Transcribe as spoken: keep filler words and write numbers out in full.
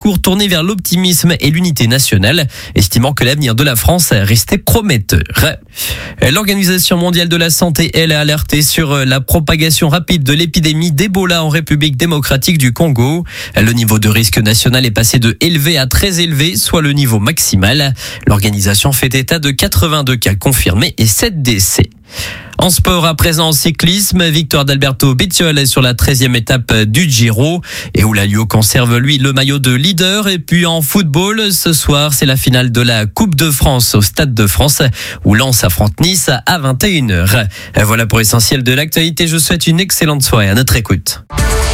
Cours tourné vers l'optimisme et l'unité nationale, estimant que l'avenir de la France restait prometteur. L'Organisation mondiale de la santé, elle, a alerté sur la propagation rapide de l'épidémie d'Ebola en République démocratique du Congo. Le niveau de risque national est passé de élevé à très élevé, soit le niveau maximal. L'organisation fait état de quatre-vingt-deux cas confirmés et sept décès. En sport, à présent en cyclisme, victoire d'Alberto Bettiol sur la treizième étape du Giro et Oulaglio conserve lui le maillot de leader. Et puis en football, ce soir, c'est la finale de la Coupe de France au Stade de France où Lens affronte Nice à vingt et une heures. Voilà pour l'essentiel de l'actualité. Je vous souhaite une excellente soirée à notre écoute.